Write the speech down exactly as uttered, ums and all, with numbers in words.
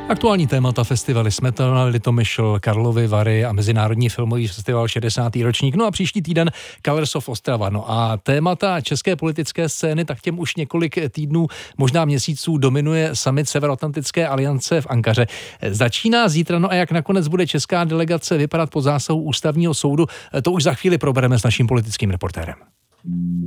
Aktuální témata festivaly Smetana, Litomyšl, Karlovy Vary a Mezinárodní filmový festival šedesátý ročník. No a příští týden Colors of Ostrava. No a témata české politické scény, tak těm už několik týdnů, možná měsíců dominuje summit Severoatlantické aliance v Ankaře. Začíná zítra, no a jak nakonec bude česká delegace vypadat po zásahu ústavního soudu, to už za chvíli probereme s naším politickým reportérem.